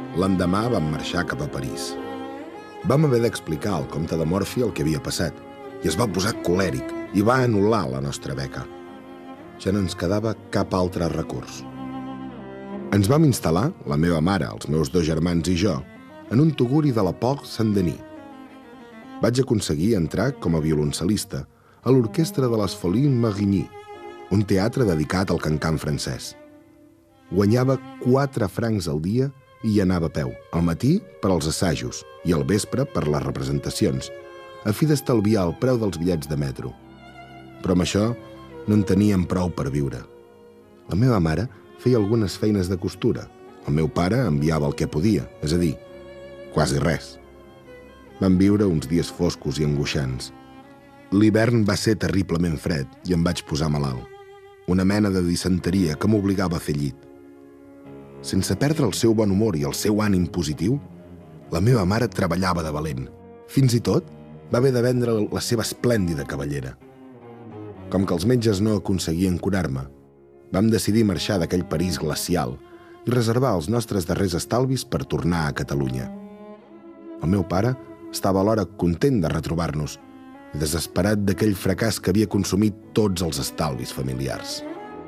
L'endemà vam marxar cap a París. Vam haver d'explicar al comte de Morphy el que havia passat i es va posar colèric i va anul·lar la nostra beca. Ja no ens quedava cap altre recurs. Ens vam instal·lar, la meva mare, els meus 2 germans i jo, en un tuguri de la Porte Saint-Denis. Vaig aconseguir entrar com a violoncel·lista a l'orquestra de les Folies Marigny, un teatre dedicat al cancan francès. Guanyava 4 francs al dia i hi anava a peu, al matí per als assajos i al vespre per les representacions, a fi d'estalviar el preu dels bitllets de metro. Però amb això no en teníem prou per viure. La meva mare feia algunes feines de costura. El meu pare enviava el que podia, és a dir, quasi res. Vam viure uns dies foscos i angoixants. L'hivern va ser terriblement fred i em vaig posar malalt. Una mena de disenteria que m'obligava a fer llit. Sense perdre el seu bon humor i el seu ànim positiu, la meva mare treballava de valent. Fins i tot va haver de vendre la seva esplèndida cabellera. Com que els metges no aconseguien curar-me, vam decidir marxar d'aquell París glacial i reservar els nostres darrers estalvis per tornar a Catalunya. El meu pare estava alhora content de retrobar-nos i desesperat d'aquell fracàs que havia consumit tots els estalvis familiars.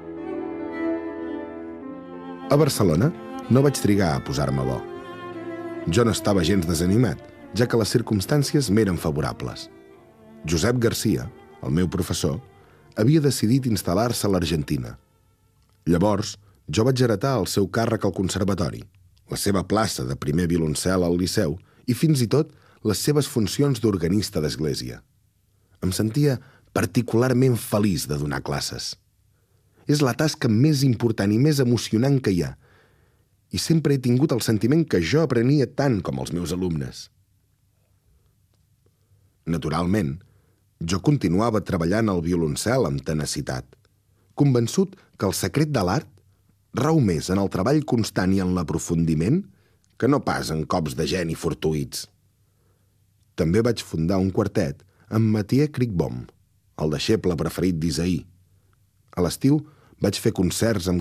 A Barcelona no vaig trigar a posar-me bo. Jo no estava gens desanimat, ja que les circumstàncies m'eren favorables. Josep Garcia, el meu professor, havia decidit instal·lar-se a l'Argentina. Llavors, jo vaig heretar el seu càrrec al conservatori, la seva plaça de primer violoncel al Liceu i fins i tot les seves funcions d'organista d'església. Em sentia particularment feliç de donar classes. És la tasca més important i més emocionant que hi ha, i sempre he tingut el sentiment que jo aprenia tant com els meus alumnes. Naturalment, jo continuava treballant al violoncel amb tenacitat, convençut que el secret de l'art rau més en el treball constant i en l'aprofundiment que no pas en cops de geni fortuïts. També vaig fundar un quartet amb Mathieu Crickbaum, el deixeble preferit d'Isaí. A l'estiu vaig fer concerts amb